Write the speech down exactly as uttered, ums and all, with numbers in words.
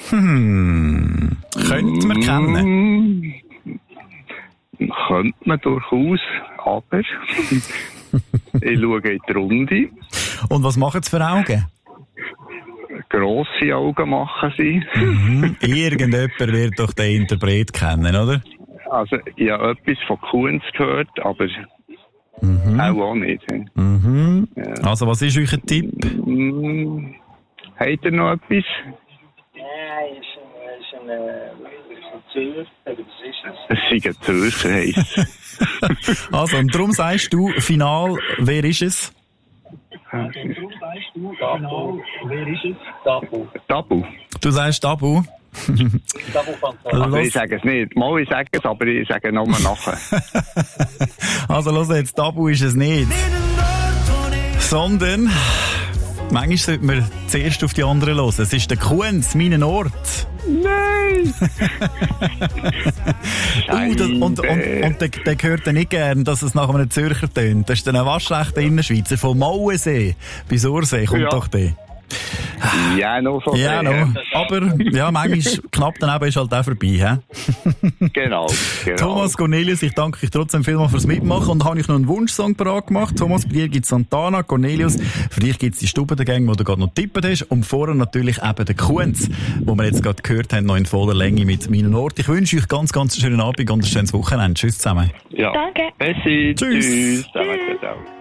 Hm. Könnte man kennen? Könnte man durchaus, aber ich schaue in die Runde. Und was machen Sie für Augen? Grosse Augen machen sie. Mhm. Irgendjemand wird doch den Interpret kennen, oder? Also, ich habe etwas von Kunz gehört, aber mhm. auch, auch nicht. Mhm. Ja. Also, was ist euer Tipp? Hm. Habt ihr noch etwas? Nein, es ist ein, ein Zürcher, aber das ist es. Es ist ein Zürcher, heisst. Also, und darum sagst du, final, wer ist es? Darum sagst du, final, wer ist es? Tabu. Tabu. Du sagst Tabu? Tabu Fantasie. Also ich sage es nicht. Mal, ich sage es, aber ich sage nochmal nachher. Also, los jetzt, Tabu ist es nicht. Sondern, manchmal sollte man zuerst auf die anderen hören. Es ist der Kunz, mein Ort. Nein! uh, das, und und, und der, der hört dann nicht gern, dass es nach einem Zürcher tönt. Das ist dann ein waschschlechter Innerschweizer. Vom Mauensee bis Ursee kommt ja. doch der. Ja, noch so. Ja, no. Aber ja, manchmal knapp daneben ist halt auch vorbei. He? Genau, genau. Thomas Cornelius, ich danke euch trotzdem vielmals fürs Mitmachen und habe ich noch einen Wunschsong parat gemacht. Thomas, bei dir gibt es Santana, Cornelius, für dich gibt es die Stube der Gang, wo du gerade noch tippet hast und vorher natürlich eben den Kunz, wo wir jetzt gerade gehört haben, noch in voller Länge mit meinem Ort. Ich wünsche euch ganz, ganz schönen Abend und ein schönes Wochenende. Tschüss zusammen. Ja. Danke. Bessie. Tschüss. Tschüss. Ciao, ciao.